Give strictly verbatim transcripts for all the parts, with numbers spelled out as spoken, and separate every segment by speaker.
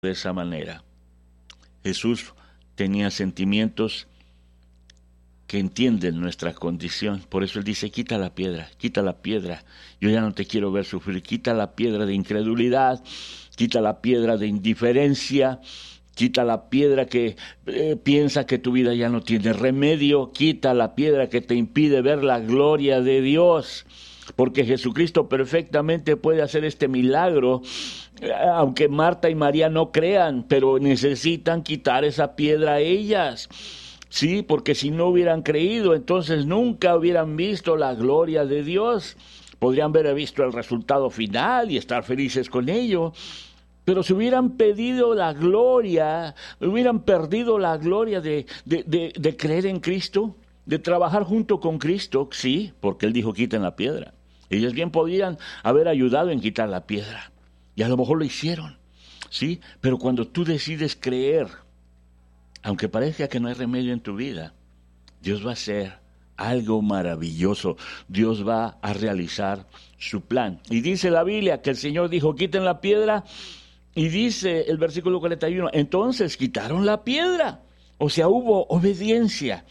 Speaker 1: de esa manera. Jesús tenía sentimientos que entienden nuestra condición. Por eso Él dice, quita la piedra, quita la piedra. Yo ya no te quiero ver sufrir. Quita la piedra de incredulidad, quita la piedra de indiferencia, quita la piedra que eh, piensa que tu vida ya no tiene remedio, quita la piedra que te impide ver la gloria de Dios. Porque Jesucristo perfectamente puede hacer este milagro, aunque Marta y María no crean, pero necesitan quitar esa piedra a ellas. Sí, porque si no hubieran creído, entonces nunca hubieran visto la gloria de Dios. Podrían haber visto el resultado final y estar felices con ello. Pero si hubieran pedido la gloria, hubieran perdido la gloria de, de, de, de creer en Cristo, de trabajar junto con Cristo, sí, porque Él dijo quiten la piedra. Ellos bien podían haber ayudado en quitar la piedra, y a lo mejor lo hicieron, sí, pero cuando tú decides creer, aunque parezca que no hay remedio en tu vida, Dios va a hacer algo maravilloso. Dios va a realizar su plan. Y dice la Biblia que el Señor dijo, quiten la piedra, y dice el versículo cuarenta y uno, entonces quitaron la piedra. O sea, hubo obediencia.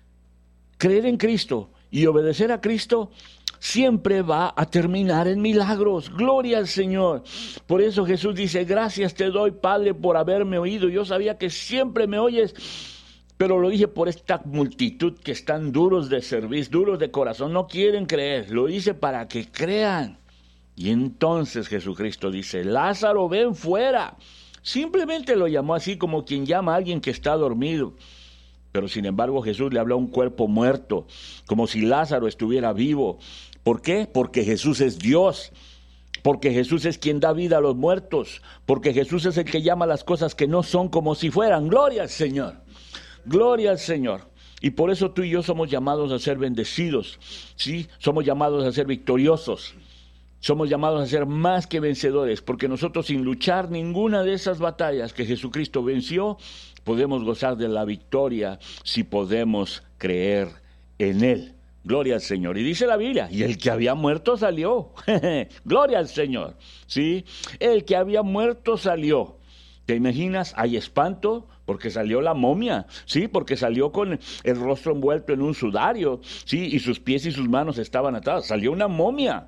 Speaker 1: Creer en Cristo y obedecer a Cristo siempre va a terminar en milagros. Gloria al Señor. Por eso Jesús dice, gracias te doy, Padre, por haberme oído. Yo sabía que siempre me oyes, pero lo dije por esta multitud que están duros de servicio, duros de corazón, no quieren creer. Lo hice para que crean. Y entonces Jesucristo dice, Lázaro, ven fuera. Simplemente lo llamó así como quien llama a alguien que está dormido. Pero sin embargo Jesús le habló a un cuerpo muerto, como si Lázaro estuviera vivo. ¿Por qué? Porque Jesús es Dios. Porque Jesús es quien da vida a los muertos. Porque Jesús es el que llama las cosas que no son como si fueran. Gloria al Señor. Gloria al Señor. Y por eso tú y yo somos llamados a ser bendecidos. ¿Sí? Somos llamados a ser victoriosos. Somos llamados a ser más que vencedores, porque nosotros sin luchar ninguna de esas batallas que Jesucristo venció, podemos gozar de la victoria si podemos creer en Él. Gloria al Señor. Y dice la Biblia, y el que había muerto salió. Gloria al Señor. ¿Sí? El que había muerto salió. ¿Te imaginas? Hay espanto porque salió la momia, ¿sí? Porque salió con el rostro envuelto en un sudario, ¿sí? Y sus pies y sus manos estaban atadas. Salió una momia.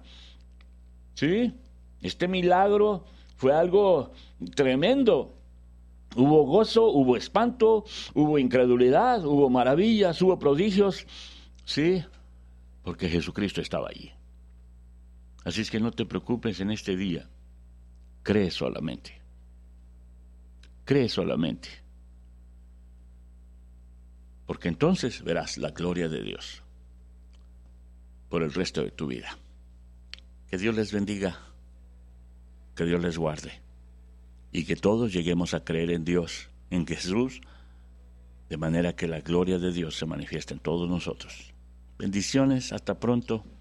Speaker 1: ¿Sí? Este milagro fue algo tremendo. Hubo gozo, hubo espanto, hubo incredulidad, hubo maravillas, hubo prodigios. ¿Sí? Porque Jesucristo estaba allí. Así es que no te preocupes en este día. Cree solamente. Cree solamente. Porque entonces verás la gloria de Dios por el resto de tu vida. Que Dios les bendiga, que Dios les guarde y que todos lleguemos a creer en Dios, en Jesús, de manera que la gloria de Dios se manifieste en todos nosotros. Bendiciones, hasta pronto.